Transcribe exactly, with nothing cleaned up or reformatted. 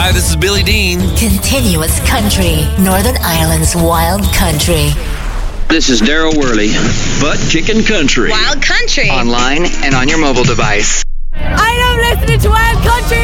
Hi, this is Billy Dean. Continuous country, Northern Ireland's wild country. This is Daryl Worley, Butt Kickin' Country. Wild country. Online and on your mobile device. I am listening to Wild Country.